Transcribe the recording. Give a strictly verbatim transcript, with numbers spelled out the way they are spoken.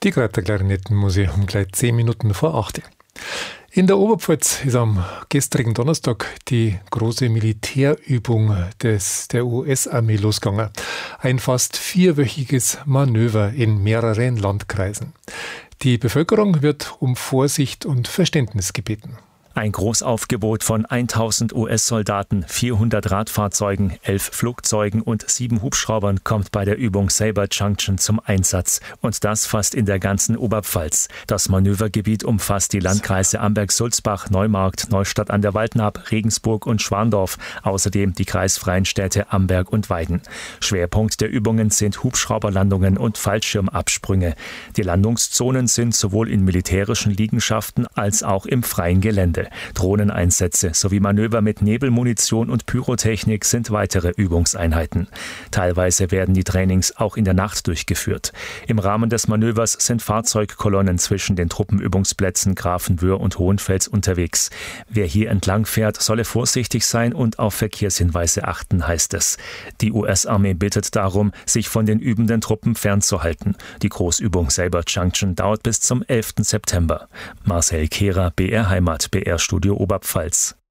Die Greiter Klarinettenmuseum gleich zehn Minuten vor acht. In der Oberpfalz ist am gestrigen Donnerstag die große Militärübung des, der U S-Armee losgegangen. Ein fast vierwöchiges Manöver in mehreren Landkreisen. Die Bevölkerung wird um Vorsicht und Verständnis gebeten. Ein Großaufgebot von tausend U S-Soldaten, vierhundert Radfahrzeugen, elf Flugzeugen und sieben Hubschraubern kommt bei der Übung Saber Junction zum Einsatz. Und das fast in der ganzen Oberpfalz. Das Manövergebiet umfasst die Landkreise Amberg-Sulzbach, Neumarkt, Neustadt an der Waldnaab, Regensburg und Schwandorf. Außerdem die kreisfreien Städte Amberg und Weiden. Schwerpunkt der Übungen sind Hubschrauberlandungen und Fallschirmabsprünge. Die Landungszonen sind sowohl in militärischen Liegenschaften als auch im freien Gelände. Drohneneinsätze sowie Manöver mit Nebelmunition und Pyrotechnik sind weitere Übungseinheiten. Teilweise werden die Trainings auch in der Nacht durchgeführt. Im Rahmen des Manövers sind Fahrzeugkolonnen zwischen den Truppenübungsplätzen Grafenwöhr und Hohenfels unterwegs. Wer hier entlang fährt, solle vorsichtig sein und auf Verkehrshinweise achten, heißt es. Die U S-Armee bittet darum, sich von den übenden Truppen fernzuhalten. Die Großübung Saber Junction dauert bis zum elften September. Marcel Kehrer, B R Heimat, B R Studio Oberpfalz.